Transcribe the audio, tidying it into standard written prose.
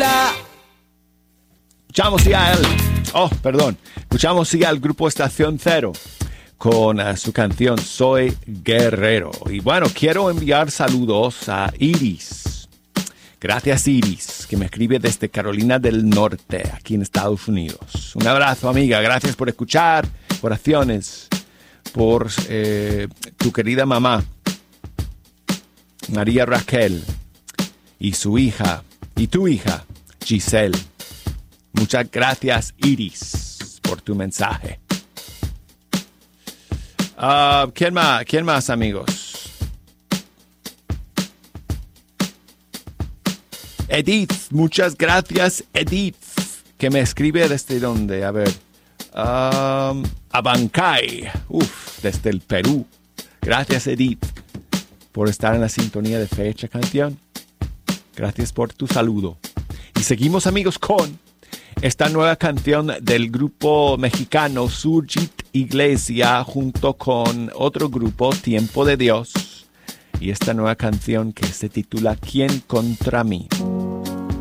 Hola. Escuchamos ya al grupo Estación Cero con su canción Soy Guerrero. Y bueno, quiero enviar saludos a Iris. Gracias, Iris, que me escribe desde Carolina del Norte, aquí en Estados Unidos. Un abrazo, amiga. Gracias por escuchar. Oraciones por tu querida mamá, María Raquel, y su hija, y tu hija, Giselle. Muchas gracias, Iris, por tu mensaje. ¿Quién más, amigos? Edith, muchas gracias, Edith, que me escribe desde dónde, a ver, Abancay, desde el Perú. Gracias, Edith, por estar en la sintonía de Fecha Canción. Gracias por tu saludo. Y seguimos, amigos, con esta nueva canción del grupo mexicano Surgit Iglesia junto con otro grupo, Tiempo de Dios. Y esta nueva canción que se titula ¿Quién contra mí?